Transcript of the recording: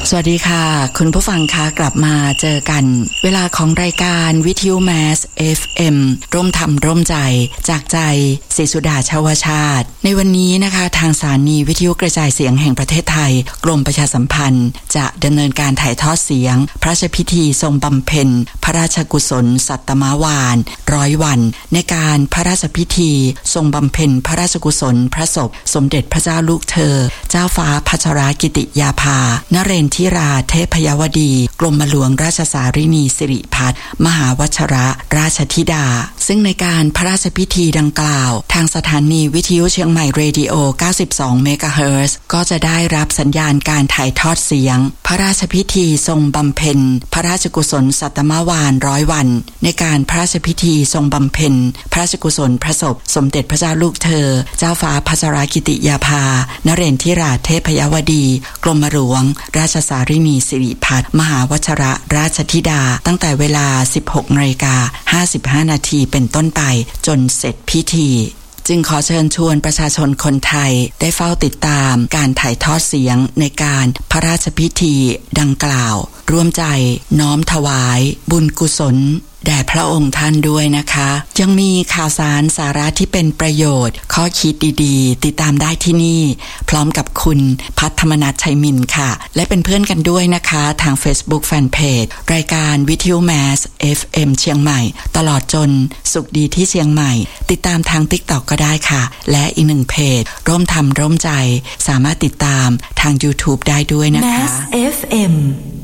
สวัสดีค่ะคุณผู้ฟังคะกลับมาเจอกันเวลาของรายการวิทยุแมส FM ร่วมทำร่วมใจจากใจศรีสุดาชวชาติในวันนี้นะคะทางสถานีวิทยุกระจายเสียงแห่งประเทศไทยกรมประชาสัมพันธ์จะดำเนินการถ่ายทอดเสียงพระราชพิธีทรงบำเพ็ญพระราชกุศลสัตมวาฬ100 วันในการพระราชพิธีทรงบำเพ็ญพระราชกุศลพระศพสมเด็จพระเจ้าลูกเธอเจ้าฟ้าพัชรกิติยาภานเรนทิราเทพยวดีกรมหลวงราชสารินีสิริพัฒน์มหาวชรราชธิดาซึ่งในการพระราชพิธีดังกล่าวทางสถานีวิทยุเชียงใหม่เรดิโอ92เมกะเฮิรตซ์ก็จะได้รับสัญญาณการถ่ายทอดเสียงพระราชพิธีทรงบำเพ็ญพระราชกุศลสัตมวาฬ100 วันในการพระราชพิธีทรงบำเพ็ญพระราชกุศลพระศพสมเด็จพระเจ้าลูกเธอเจ้าฟ้าพัชรกิติยาภานเรนทิราเทพยวดีกรมหลวงราชสารินีสิริพัฒน์มหาวชรราชธิดาตั้งแต่เวลา 16:55 นาทีเป็นต้นไปจนเสร็จพิธีจึงขอเชิญชวนประชาชนคนไทยได้เฝ้าติดตามการถ่ายทอดเสียงในการพระราชพิธีดังกล่าวร่วมใจน้อมถวายบุญกุศลแด่พระองค์ท่านด้วยนะคะยังมีข่าวสารสาระที่เป็นประโยชน์ข้อคิดดีๆติดตามได้ที่นี่พร้อมกับคุณพัฒธรรมนัสชัยมินค่ะและเป็นเพื่อนกันด้วยนะคะทาง Facebook Fanpage รายการวิทยุแมส FM เชียงใหม่ตลอดจนสุขดีที่เชียงใหม่ติดตามทาง TikTok ก็ได้ค่ะและอีกหนึ่งเพจร่วมทำร่วมใจสามารถติดตามทาง YouTube ได้ด้วยนะคะ Mass FM